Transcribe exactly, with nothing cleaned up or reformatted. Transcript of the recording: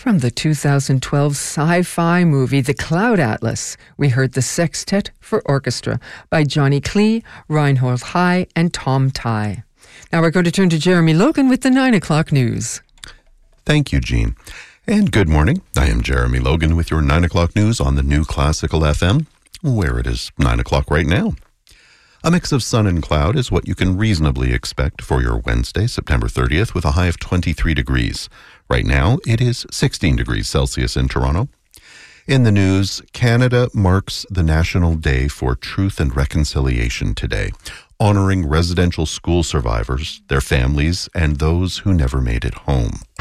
From the two thousand twelve sci-fi movie The Cloud Atlas, we heard The Sextet for Orchestra by Johnny Clee, Reinhold High, and Tom Tye. Now we're going to turn to Jeremy Logan with the nine o'clock news. Thank you, Jean. And good morning. I am Jeremy Logan with your nine o'clock news on the New Classical F M, where it is nine o'clock right now. A mix of sun and cloud is what you can reasonably expect for your Wednesday, September thirtieth, with a high of twenty-three degrees. Right now, it is sixteen degrees Celsius in Toronto. In the news, Canada marks the National Day for Truth and Reconciliation today, honoring residential school survivors, their families, and those who never made it home.